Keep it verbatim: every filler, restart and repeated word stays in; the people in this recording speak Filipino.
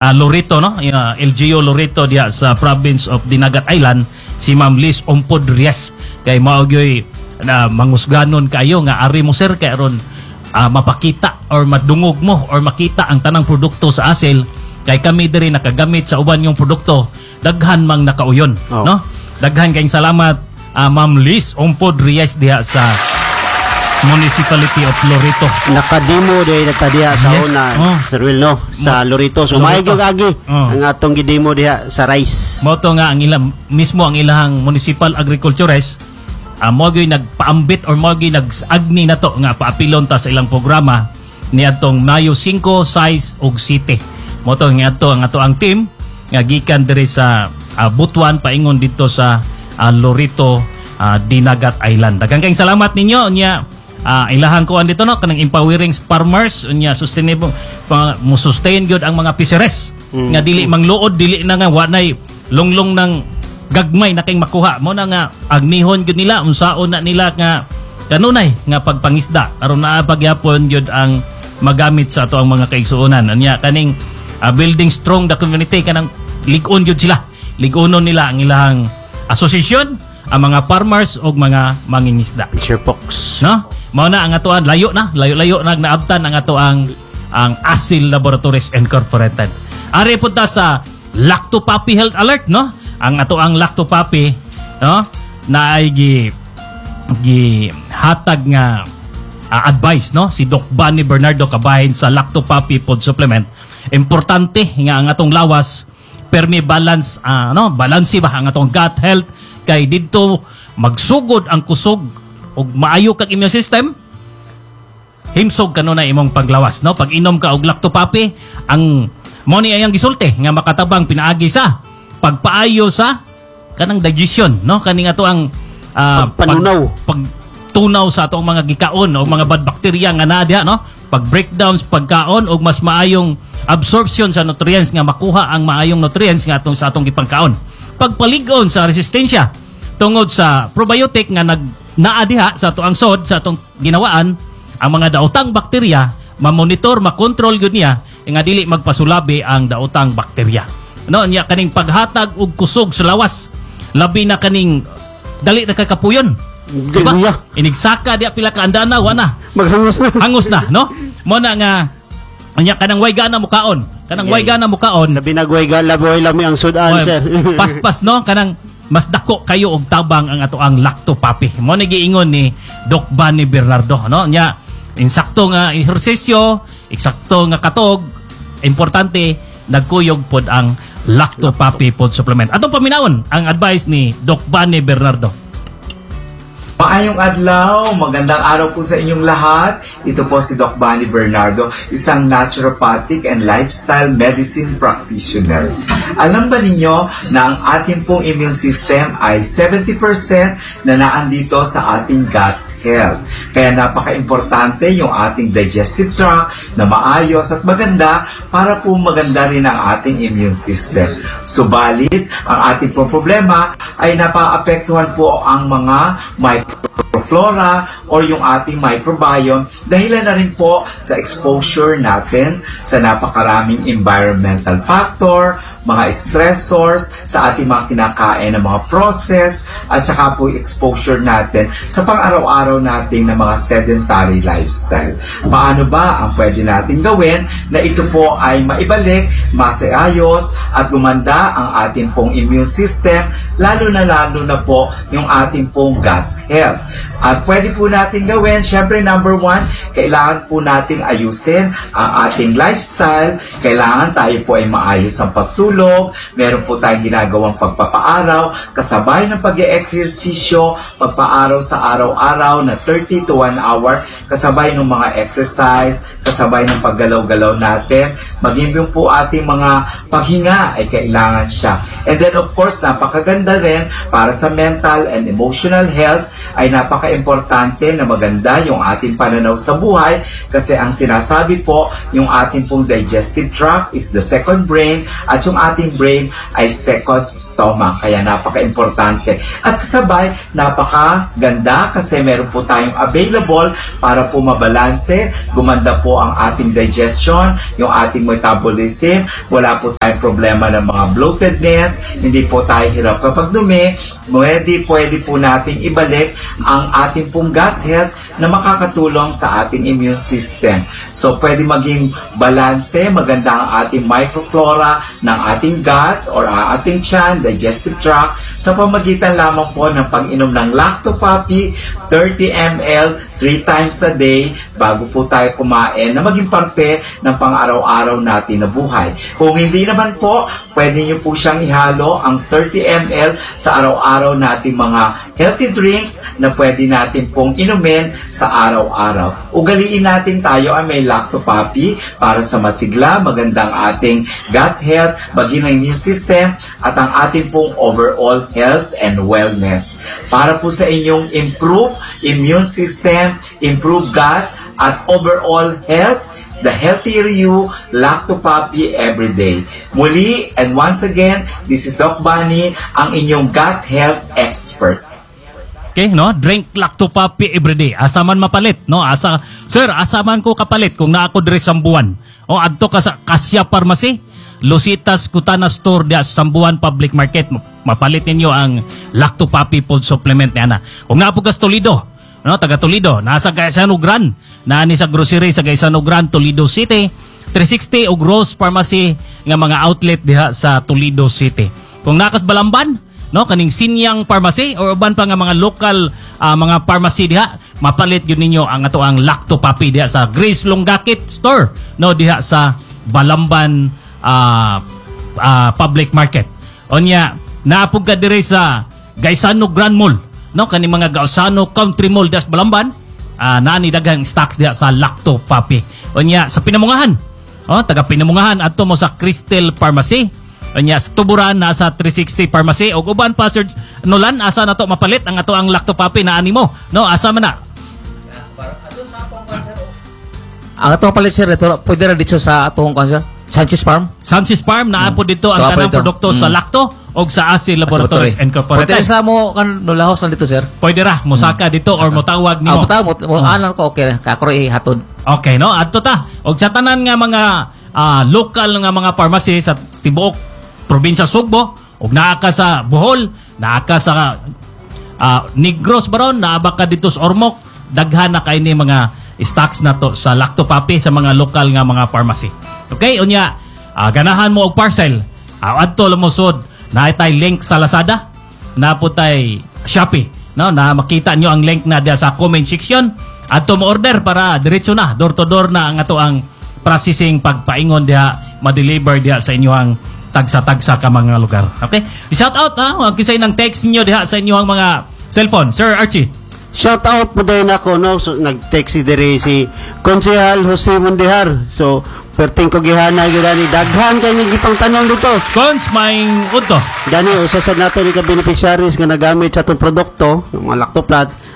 uh, Loreto, no? Uh, L G U Loreto diya sa province of Dinagat Island, si Ma'am Liz Ompod Reyes. Kay maogyoy na uh, mangusganon kayo nga ari mo sir kay aron uh, mapakita or madungog mo or makita ang tanang produkto sa Asel. Kay kami diri nakagamit sa uban yung produkto, daghan mang nakauyon, oh. no? Daghan kayong salamat uh, Ma'am Liz Ompod Reyes diha sa Municipality of Loreto. Nakademo day na diha sa yes. una, oh. Sir Will, no? Sa Mo, Loreto. So maayog agi oh. ang atong gidemo diha sa rice. Mo to nga ang ilang mismo ang ilahang municipal agriculturist uh, mo gyud nagpaambit or mo gyud nag-agni na to nga paapilon ta sa ilang programa ni atong Mayo five, six ug siete. Mo to nga ato ang ato ang team nga gikan diri sa uh, Butuan paingon dito sa uh, Loreto, uh, Dinagat Island. Daghang kayong salamat ninyo nya. Uh, ilahan ko dito no kanang empowering farmers unya sustainable uh, mo sustain gyud ang mga fisheries mm. nga dili mangluod dili na nga wanay lunglong ng gagmay na kay makuha mo na nga agnihon gyud nila unsaon na nila nga kanunay nga pagpangisda aron naa pagyapon gyud ang magamit sa ato ang mga kaigsuonan unya kaning uh, building strong the community kanang lig-on gyud sila lig-onon nila ang ilahang asosasyon ang mga farmers o mga mangingisda. Sure Fox. No? Mao na ang atoan layo na, layo-layo na naabtan ang ato ang ang Asil Laboratories Incorporated. Ari punta sa Lactopapi Health Alert, no? Ang ato ang Lactopapi, no? Na ay gi gi hatag nga uh, advice, no? Si Doc Bunny Bernardo kabahin sa Lactopapi Food Supplement. Importante nga ang atong lawas permi balance, uh, no? Balansi ba ang atong gut health kay didto magsugod ang kusog ug maayo kag immune system himsog kanunay imong paglawas no pag inom ka og Lactopapi ang mo ni ayang gisulti nga makatabang pinaagi sa pagpaayo sa kanang digestion no kaning ato ang uh, panunaw pag, pagtunaw sa atong mga gikaon o mga bad bacteria nga naa diha no pag breakdowns pagkaon og mas maayong absorption sa nutrients nga makuha ang maayong nutrients nga atong sa atong gipangkaon pagpalig-on sa resistensya tungod sa probiotic nga nag naa diha sa ato ang sod sa atong ginawaan ang mga daotang bakterya ma-monitor ma-control gyud niya nga dili magpasulabi ang daotang bakterya no nya kaning paghatag og kusog sa lawas labi na kaning dali na kakapuyon diba inigsaka diha pila ka andana wana maghangos na hangos na no mo na nga nya kanang way gana mukaon kanang way gana mukaon labi nagway gala boy lami ang sudan sir paspas no kanang mas dako kayo og tabang ang ato ang Lactopapi mo nagiingon ni Doc Bunny Bernardo no nya insakto nga ehersisyo eksakto nga katog importante nagkuyog pod ang Lactopapi Food Supplement ato paminawon ang advice ni Doc Bunny Bernardo. Maayong adlaw, magandang araw po sa inyong lahat. Ito po si Doc Bunny Bernardo, isang naturopathic and lifestyle medicine practitioner. Alam ba ninyo na ang ating pong immune system ay seventy percent na naandito sa ating gut health. Kaya napaka-importante yung ating digestive tract na maayos at maganda para po maganda rin ang ating immune system. Subalit, ang ating pong problema ay napaapektuhan po ang mga microflora or yung ating microbiome dahilan na rin po sa exposure natin sa napakaraming environmental factor, mga stressors sa ating mga kinakain ng mga process at saka po exposure natin sa pang-araw-araw nating na mga sedentary lifestyle. Paano ba ang pwede natin gawin na ito po ay maibalik, masaayos at gumanda ang ating pong immune system lalo na lalo na po yung ating pong gut health. At pwede po natin gawin, syempre number one, kailangan po nating ayusin ang ating lifestyle. Kailangan tayo po ay maayos ang pagtulog. Meron po tayong ginagawang pagpapaaraw, kasabay ng pag-e-exersisyo, pagpaaraw sa araw-araw na thirty to one hour, kasabay ng mga exercise, kasabay ng paggalaw-galaw natin. Maging yung po ating mga paghinga ay kailangan siya. And then of course, napakaganda rin para sa mental and emotional health ay napaka-importante na maganda yung ating pananaw sa buhay kasi ang sinasabi po, yung ating pong digestive tract is the second brain at yung ating brain ay second stomach. Kaya napaka-importante. At sabay, napaka-ganda kasi meron po tayong available para po mabalanse, gumanda po po ang ating digestion, yung ating metabolism, wala po tayong problema ng mga bloatedness, hindi po tayo hirap kapag dumi, pwede, pwede po nating ibalik ang ating pong gut health na makakatulong sa ating immune system. So, pwede maging balanse, maganda ang ating microflora ng ating gut or ang ating tiyan, digestive tract, sa pamagitan lamang po ng pag-inom ng Lactofapi, thirty milliliters, three times a day, bago po tayo kumain, na maging parte ng pang-araw-araw natin na buhay. Kung hindi naman po, pwede nyo po siyang ihalo ang thirty milliliters sa araw-araw nating mga healthy drinks na pwede natin pong inumin sa araw-araw. Ugaliin natin tayo ay may Lactopapi para sa masigla, magandang ating gut health, maging ang immune system, at ang ating pong overall health and wellness. Para po sa inyong improve immune system, improve gut, at overall health, the healthier you, Lactopapi every day. Muli, and once again, this is Doc Bunny, ang inyong gut health expert. Okay, no? Drink Lactopapi everyday. Asa man mapalit, no? Asa, sir, asa man ko kapalit kung naa ko diri Sambuan. O adto ka sa Kasya Pharmacy, Lucitas Kutana Store dia sa Sambuan Public Market. Mapalit ninyo ang Lactopapi food supplement niya na. Kung naa po ka sa Toledo, no, taga Toledo, nasa Gaisano Gran, naani sa grocery sa Gaisano Gran, Toledo City, three sixty og Rose Pharmacy nga mga outlet diha sa Toledo City. Kung nakas Balamban, no, kaning Sinyang Pharmacy or uban pa nga mga local uh, mga pharmacy diha, mapalit gyud ninyo ang ato ang Lactopapi diha sa Grace Longakit Store, no, diha sa Balamban uh, uh, Public Market. Onya, naapog ka dire sa Gaisano Grand Mall, no, kani mga Gaisano Country Mall das Balamban, uh, nani daghang stocks diha sa Lactopapi. Onya, sa Pinamungahan, oh, taga Pinamungahan adto mo sa Crystal Pharmacy. Onya, sa Tuburan nasa three sixty Pharmacy og uban pa Sir Nolan, asa na to mapalit ang ato ang Lactopapi na animo, no, asa man na? Ang atong palit sir, ito pwede ra dito sa atong kansa Sanchez Farm. Sanchez Farm na po dito ang Ito, kanang ito. produkto Mm. sa Lacto o sa Asil Laboratories Pwede Incorporated. sa mo kan nulahos lang dito sir. Pwede ra musaka dito or motawag Ah, nimo. buta mo, mo anan ko okay kakro ihatod. Okay, no? Adto ta. Og sa tanan nga mga ah, local nga mga pharmacy sa tibuok probinsya Sugbo, og naa ka sa Bohol, naa ka sa ah, Negros baron, naa ba ka dito sa Ormoc, daghan na kay ni mga stocks na to sa Lactopapi sa mga local nga mga pharmacy. Okay, unya, ah, ganahan mo og parcel. Ah, adto lumusod, na tay link sa Lazada, na po tay Shopee, no, na makita nyo ang link na diya sa comment section. Adto mo order para diretso na, door to door na ang ato ang processing pagpaingon diha, ma-deliver diha sa inyohang tagsa-tagsa ka mga lugar. Okay? Shout out ha, wag kisay ng text niyo diha sa inyohang mga cellphone. Sir Archie. Shout out po din ako, no? So, nag-text si dire si Konsehal Jose Mondihar. So, perting ko gihana gyud ani daghan kay ni gipang tanong dito. Cons, maing udto. Gani usa sa nato ni ka beneficiaries nga nagamit sa atong produkto, yung mga Lactoplat.